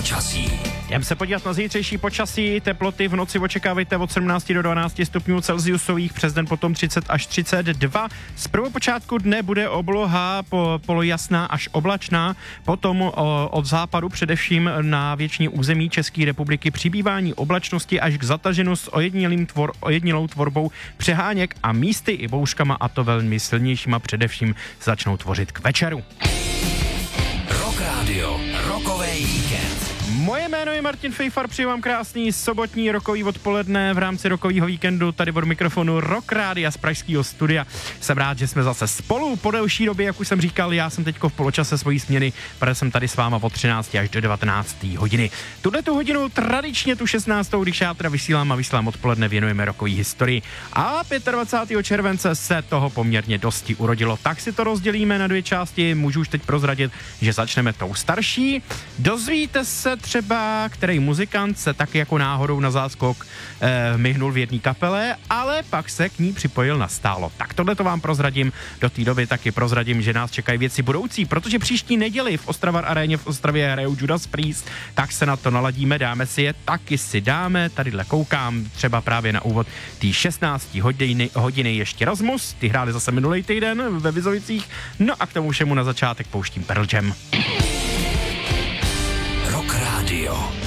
počasí. Jdem se podívat na zítřejší počasí. Teploty v noci očekávejte od 17 do 12 stupňů celsiusových, přes den potom 30 až 32. Z prvopočátku dne bude obloha polojasná až oblačná, potom od západu především na většině území České republiky přibývání oblačnosti až k zataženu s ojedinělou tvorbou přeháněk a místy i bouřkama, a to velmi silnějšíma, především začnou tvořit k večeru. Rock Radio, rokový víkend. Moje jméno je Martin Fejfar, přeji vám krásný sobotní rokový odpoledne v rámci rokového víkendu tady od mikrofonu Rock Rádia z pražského studia. Jsem rád, že jsme zase spolu po delší době, jak už jsem říkal, já jsem teďko v poločase svojí směny, protože jsem tady s váma od 13 až do 19. hodiny. Tu hodinu tradičně tu 16. když já teda vysílám odpoledne, věnujeme rokový historii. A 25. července se toho poměrně dosti urodilo, tak si to rozdělíme na dvě části. Můžu už teď prozradit, že začneme tou starší. Dozvíte se třeba, který muzikant se taky jako náhodou na záskok myhnul v jedné kapele, ale pak se k ní připojil nastálo. Tak tohle to vám prozradím, do té doby taky prozradím, že nás čekají věci budoucí, protože příští neděli v Ostravar aréně v Ostravě hrajou Judas Priest, tak se na to naladíme, dáme si je, taky si dáme, tadyhle koukám třeba právě na úvod té 16. hodiny ještě Rasmus, ty hráli zase minulý týden ve Vizovicích, no a k tomu všemu na začátek pouštím Pearl Jam. Rock Radio.